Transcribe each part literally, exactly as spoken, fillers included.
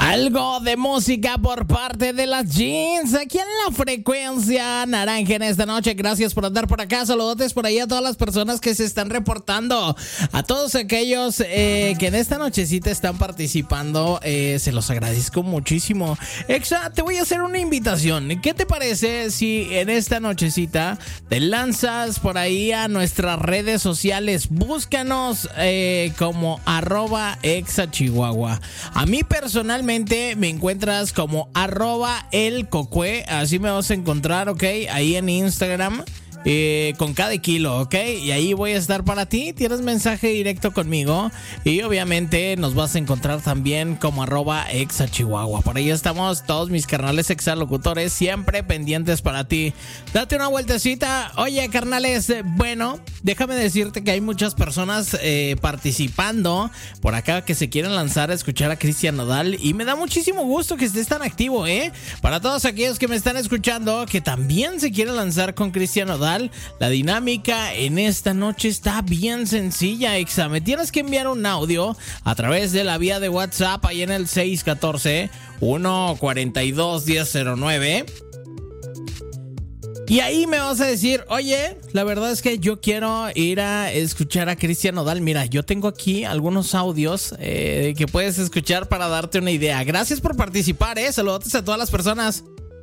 Algo de música por parte de las Jeans, aquí en la frecuencia naranja en esta noche. Gracias por andar por acá. Saludotes por ahí a todas las personas que se están reportando, a todos aquellos eh, que en esta nochecita están participando. Eh, se los agradezco muchísimo. Exa, te voy a hacer una invitación. ¿Qué te parece si en esta nochecita te lanzas por ahí a nuestras redes sociales? Búscanos eh, como arroba exachihuahua. A mí personalmente me encuentras como arroba el cocue, así me vas a encontrar, ok, ahí en Instagram. Eh, con cada kilo, ¿ok? Y ahí voy a estar para ti. Tienes mensaje directo conmigo. Y obviamente nos vas a encontrar también como arroba exachihuahua. Por ahí estamos todos mis carnales exalocutores, siempre pendientes para ti. Date una vueltecita. Oye, carnales, bueno, déjame decirte que hay muchas personas eh, participando por acá que se quieren lanzar a escuchar a Cristian Nodal. Y me da muchísimo gusto que estés tan activo, ¿eh? Para todos aquellos que me están escuchando, que también se quieren lanzar con Cristian Nodal, la dinámica en esta noche está bien sencilla, Exa. Me tienes que enviar un audio a través de la vía de WhatsApp ahí en el seis uno cuatro, uno cuatro dos, uno cero cero nueve. Y ahí me vas a decir, oye, la verdad es que yo quiero ir a escuchar a Cristian Nodal. Mira, yo tengo aquí algunos audios eh, que puedes escuchar para darte una idea. Gracias por participar, eh. Saludos a todas las personas.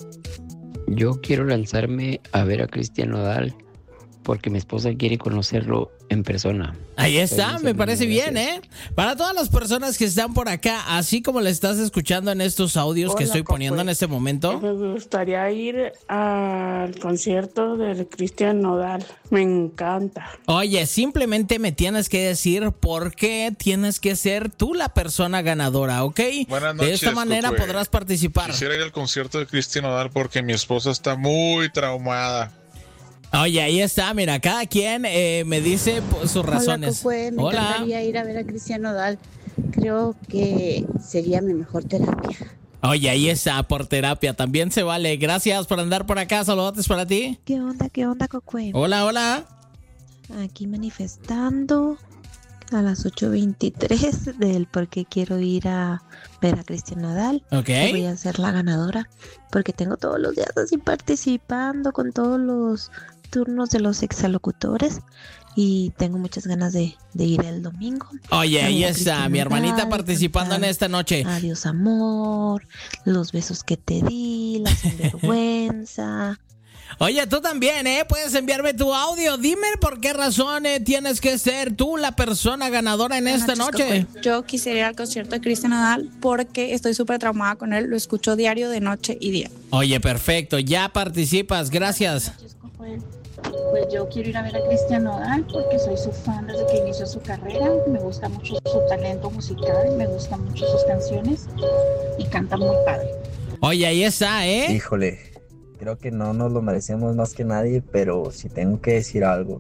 Yo quiero lanzarme a ver a Cristian Nodal porque mi esposa quiere conocerlo en persona. Ahí está, me parece bien, ¿eh? Para todas las personas que están por acá, así como le estás escuchando en estos audios Hola, que estoy poniendo Coco. en este momento. Me gustaría ir al concierto de Cristian Nodal. Me encanta. Oye, simplemente me tienes que decir por qué tienes que ser tú la persona ganadora, ¿ok? Buenas noches, de esta manera Coco. podrás participar. Quisiera ir al concierto de Cristian Nodal porque mi esposa está muy traumada. Oye, ahí está, mira, cada quien eh, me dice sus razones. Hola, Cocue, me Hola. encantaría ir a ver a Cristian Nodal. Creo que sería mi mejor terapia. Oye, ahí está, por terapia, también se vale. Gracias por andar por acá, saludos para ti. ¿Qué onda, qué onda, Cocue? Hola, hola. Aquí manifestando a las ocho veintitrés del por qué quiero ir a ver a Cristian Nodal. Ok. Y voy a ser la ganadora porque tengo todos los días así participando con todos los turnos de los exalocutores y tengo muchas ganas de, de ir el domingo. Oye, A ahí ver a está, Cristian mi hermanita Nodal, participando en cantar esta noche. Adiós amor, los besos que te di, la sinvergüenza. Oye, tú también, ¿eh? Puedes enviarme tu audio. Dime por qué razón eh, tienes que ser tú la persona ganadora en esta noche. Yo quisiera ir al concierto de Cristian Nodal porque estoy súper traumada con él. Lo escucho diario, de noche y día. Oye, perfecto. Ya participas. Gracias. Pues yo quiero ir a ver a Cristian Nodal porque soy su fan desde que inició su carrera. Me gusta mucho su talento musical, me gustan mucho sus canciones y canta muy padre. Oye, ahí está, ¿eh? Híjole, creo que no nos lo merecemos más que nadie, pero si tengo que decir algo,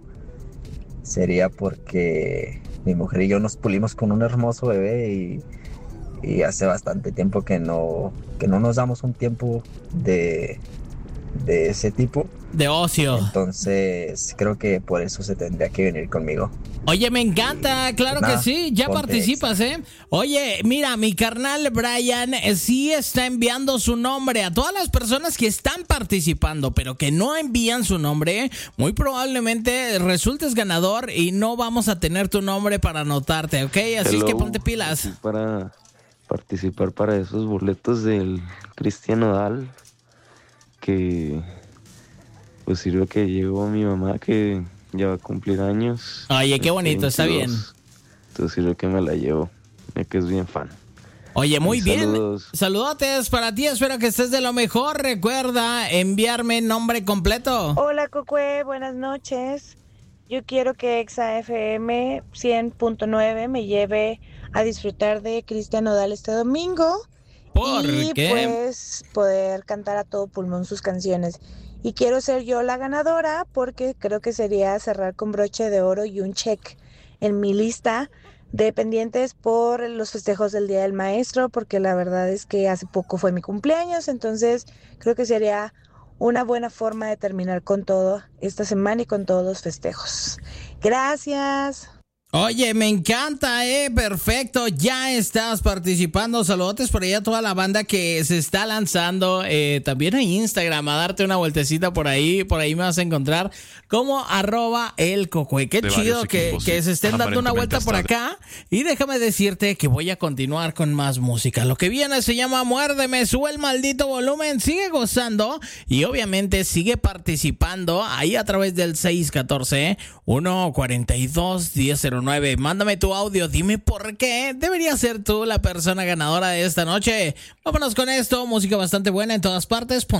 sería porque mi mujer y yo nos pulimos con un hermoso bebé y, y hace bastante tiempo que no, que no nos damos un tiempo de, de ese tipo. De ocio. Entonces creo que por eso se tendría que venir conmigo. Oye, me encanta, claro Nada, que sí, ya ponte participas, ¿eh? Oye, mira, mi carnal Brian eh, sí está enviando su nombre a todas las personas que están participando, pero que no envían su nombre. Muy probablemente resultes ganador y no vamos a tener tu nombre para anotarte, ¿ok? Así Hello, es que ponte pilas. Para participar para esos boletos del Cristian Nodal, que pues sirve que llegó mi mamá que ya va a cumplir años. Oye, qué bonito, está bien. Entonces sirve que me la llevo, ya que es bien fan. Oye, muy Y bien. saludos. Saludotes para ti, espero que estés de lo mejor. Recuerda enviarme nombre completo. Hola, Cocue, buenas noches. Yo quiero que Exa F M cien punto nueve me lleve a disfrutar de Cristian Nodal este domingo. ¿Por y qué? pues poder cantar a todo pulmón sus canciones. Y quiero ser yo la ganadora porque creo que sería cerrar con broche de oro y un check en mi lista de pendientes por los festejos del Día del Maestro, porque la verdad es que hace poco fue mi cumpleaños, entonces creo que sería una buena forma de terminar con todo esta semana y con todos los festejos. Gracias. Oye, me encanta, eh, perfecto, ya estás participando, saludotes por allá a toda la banda que se está lanzando, eh, también a Instagram, a darte una vueltecita por ahí, por ahí me vas a encontrar como arroba el Cocue. Qué De chido varios que, equipos, que sí. se estén dando una vuelta por Aparentemente acá, y déjame decirte que voy a continuar con más música. Lo que viene se llama Muérdeme, sube el maldito volumen, sigue gozando y obviamente sigue participando ahí a través del seis uno cuatro, uno cuatro dos, uno cero cero nueve. Mándame tu audio, dime por qué deberías ser tú la persona ganadora de esta noche. Vámonos con esto, música bastante buena en todas partes.